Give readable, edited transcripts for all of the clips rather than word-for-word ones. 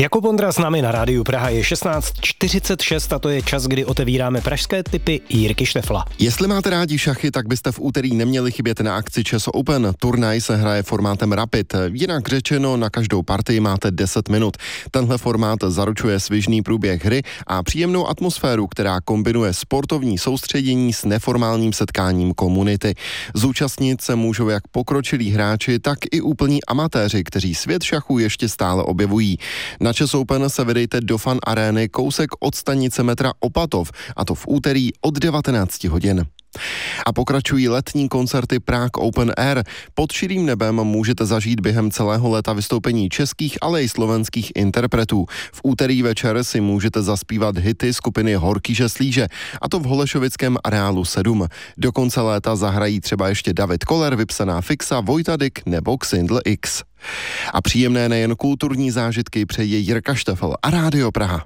Jakub Ondra s námi na rádiu Praha, je 16:46 a to je čas, kdy otevíráme pražské tipy Jirky Štefla. Jestli máte rádi šachy, tak byste v úterý neměli chybět na akci Chess Open. Turnaj se hraje formátem Rapid. Jinak řečeno, na každou partii máte 10 minut. Tenhle formát zaručuje svižný průběh hry a příjemnou atmosféru, která kombinuje sportovní soustředění s neformálním setkáním komunity. Zúčastnit se můžou jak pokročilí hráči, tak i úplní amatéři, kteří svět šachu ještě stále objevují. Na Chess Open se vydejte do Fan Arény kousek od stanice metra Opatov, a to v úterý od 19 hodin. A pokračují letní koncerty Prague Open Air. Pod širým nebem můžete zažít během celého léta vystoupení českých, ale i slovenských interpretů. V úterý večer si můžete zaspívat hity skupiny Horkýže Slíže, a to v holešovickém areálu 7. Do konce léta zahrají třeba ještě David Koller, Vypsaná fixa, Vojta Dyk nebo Xindl X. A příjemné nejen kulturní zážitky přeje Jirka Štefl a Rádio Praha.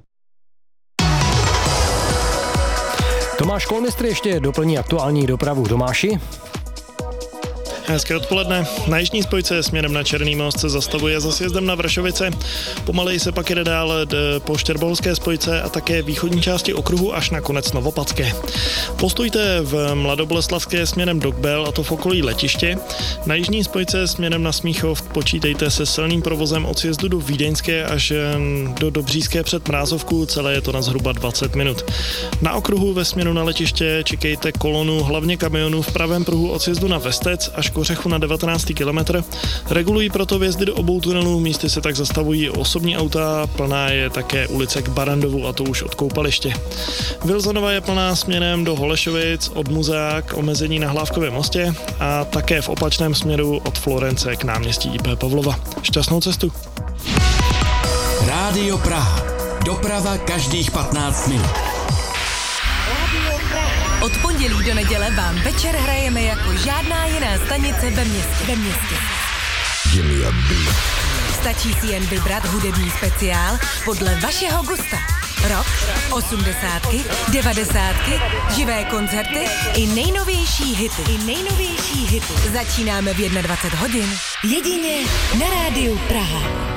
Tomáš Kolmistr ještě doplní aktuální dopravu. Tomáši? Hezké odpoledne. Na jižní spojce směrem na Černý most se zastavuje za sjezdem na Vršovice. Pomaleji se pak jede dál po Štěrboholské spojce a také východní části okruhu až na konec Novopatské. Postujte v Mladoboleslavské směrem do Kbel, a to v okolí letiště. Na jižní spojce směrem na Smíchov počítejte se silným provozem od sjezdu do Vídeňské až do Dobříské před Mrázovku, celé je to na zhruba 20 minut. Na okruhu ve směru na letiště čekejte kolonu hlavně kamionů v pravém pruhu od sjezdu na Vestec až Kořechu na 19. kilometr. Regulují proto vjezdy do obou tunelů, místy se tak zastavují osobní auta, plná je také ulice k Barandovu, a to už od koupaliště. Vilzonova je plná směrem do Holešovic, od muzea k omezení na Hlávkově mostě a také v opačném směru od Florence k náměstí IP Pavlova. Šťastnou cestu. Rádio Praha. Doprava každých 15 minut. Od pondělí do neděle vám večer hrajeme jako žádná jiná stanice ve městě. Stačí si jen vybrat hudební speciál podle vašeho gusta. Rock, 80, 90, živé koncerty i nejnovější hity. Začínáme v 21 hodin. Jedině na Rádiu Praha.